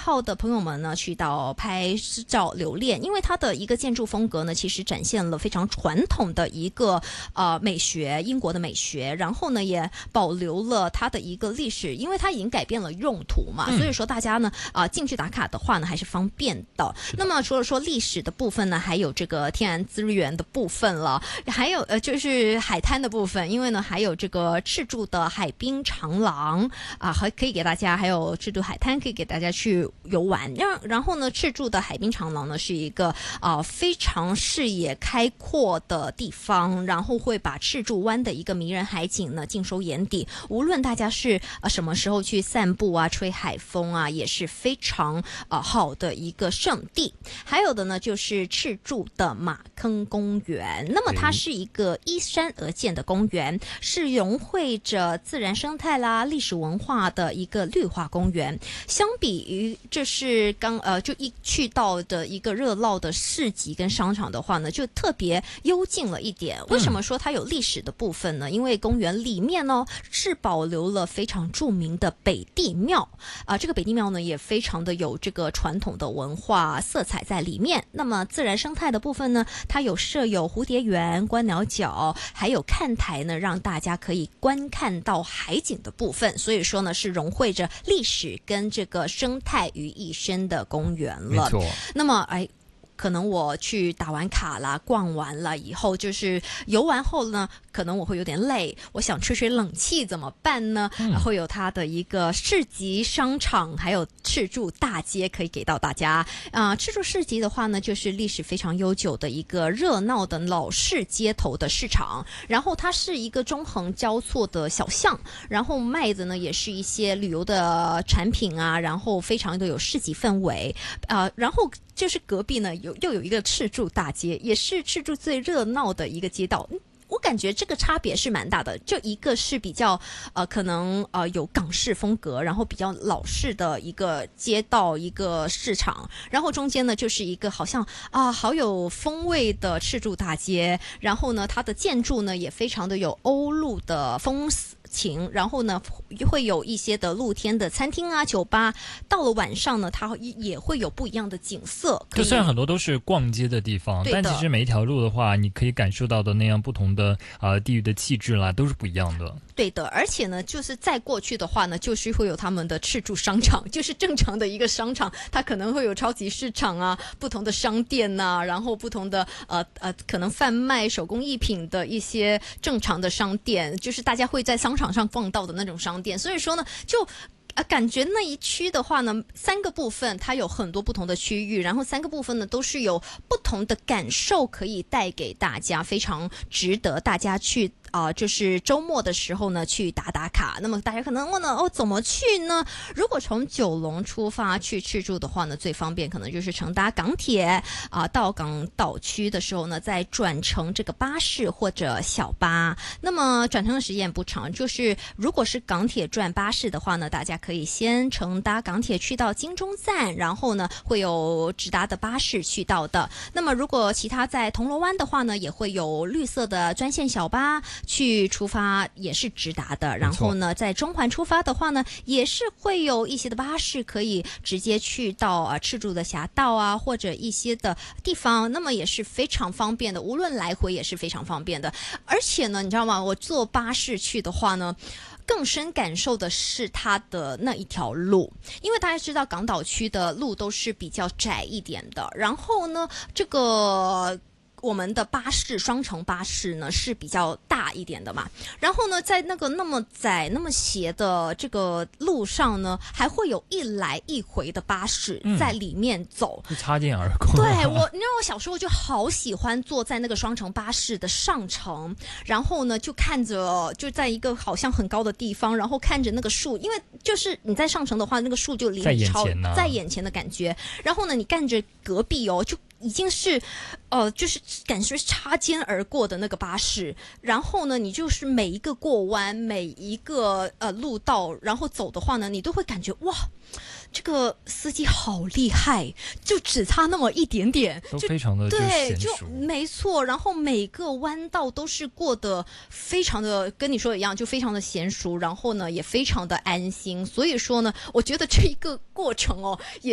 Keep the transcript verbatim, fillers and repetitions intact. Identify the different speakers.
Speaker 1: 好的朋友们呢去到拍照留恋，因为它的一个建筑风格呢，其实展现了非常传统的一个呃美学，英国的美学，然后呢也保留了它的一个历史，因为它已经改变了用途嘛，嗯、所以说大家呢啊、呃、进去打卡的话呢还是方便的。那么除了说历史的部分呢，还有这个天然资源的部分了，还有呃就是海滩的部分，因为呢还有这个赤柱的海滨长廊啊，还可以给大家，还有赤柱海滩可以给大家去游玩。然然后呢，赤柱的海滨长廊呢是一个啊、呃、非常视野开阔的地方，然后会把赤柱湾的一个迷人海景呢尽收眼底。无论大家是呃什么时候去散步啊、吹海风啊，也是非常呃好的一个圣地。还有的呢就是赤柱的马坑公园，那么它是一个依山而建的公园，是融汇着自然生态啦、历史文化的一个绿化公园。相比于这是刚呃就一去到的一个热闹的市集跟商场的话呢，就特别幽静了一点。为什么说它有历史的部分呢？因为公园里面呢是保留了非常著名的北帝庙啊、呃，这个北帝庙呢也非常的有这个传统的文化色彩在里面。那么自然生态的部分呢，它有设有蝴蝶园、观鸟角，还有看台呢，让大家可以观看到海景的部分。所以说呢，是融汇着历史跟这个生态于一身的公园了。
Speaker 2: 没错。
Speaker 1: 那么，哎。可能我去打完卡啦，逛完了以后，就是游完后呢，可能我会有点累，我想吹吹冷气怎么办呢？嗯、会有它的一个市集商场，还有赤柱大街可以给到大家。啊、呃，赤柱市集的话呢，就是历史非常悠久的一个热闹的老式街头的市场，然后它是一个中横交错的小巷，然后卖的呢也是一些旅游的产品啊，然后非常的有市集氛围啊、呃，然后就是隔壁呢有又有一个赤柱大街，也是赤柱最热闹的一个街道。我感觉这个差别是蛮大的，就一个是比较呃可能呃有港式风格，然后比较老式的一个街道一个市场，然后中间呢就是一个好像啊、呃、好有风味的赤柱大街，然后呢它的建筑呢也非常的有欧陆的风情，然后呢会有一些的露天的餐厅啊酒吧，到了晚上呢它也会有不一样的景色。
Speaker 2: 就虽然很多都是逛街的地方，但其实每一条路的话你可以感受到的那样不同的呃地域的气质啦都是不一样的。
Speaker 1: 对的，而且呢就是再过去的话呢就是会有他们的赤柱商场，就是正常的一个商场，它可能会有超级市场啊，不同的商店啊，然后不同的呃呃可能贩卖手工艺品的一些正常的商店，就是大家会在商场上逛到的那种商店。所以说呢就啊，感觉那一区的话呢，三个部分它有很多不同的区域，然后三个部分呢都是有不同的感受可以带给大家，非常值得大家去啊、呃，就是周末的时候呢去打打卡。那么大家可能问了哦，怎么去呢？如果从九龙出发去赤柱的话呢，最方便可能就是乘搭港铁啊、呃，到港岛区的时候呢，再转乘这个巴士或者小巴。那么转乘的时间不长，就是如果是港铁转巴士的话呢，大家可以先乘搭港铁去到金钟站，然后呢会有直达的巴士去到的。那么如果其他在铜锣湾的话呢，也会有绿色的专线小巴去出发，也是直达的。然后呢在中环出发的话呢，也是会有一些的巴士可以直接去到呃赤柱的峡道啊，或者一些的地方，那么也是非常方便的，无论来回也是非常方便的。而且呢你知道吗，我坐巴士去的话呢，更深感受的是它的那一条路，因为大家知道港岛区的路都是比较窄一点的，然后呢这个我们的巴士双层巴士呢是比较大一点的嘛，然后呢在那个那么窄那么斜的这个路上呢，还会有一来一回的巴士在里面走，
Speaker 2: 嗯、擦肩而过。
Speaker 1: 对，我你知道我小时候就好喜欢坐在那个双层巴士的上层，然后呢就看着就在一个好像很高的地方，然后看着那个树，因为就是你在上层的话那个树就离你超在眼前、啊、在眼前的感觉，然后呢你看着隔壁哦就已经是呃就是感觉擦肩而过的那个巴士，然后呢你就是每一个过弯每一个呃路道然后走的话呢，你都会感觉哇这个司机好厉害，就只差那么一点点，
Speaker 2: 都非常的
Speaker 1: 对，
Speaker 2: 就
Speaker 1: 就没错。然后每个弯道都是过得非常的跟你说的一样，就非常的娴熟，然后呢也非常的安心。所以说呢，我觉得这一个过程哦，也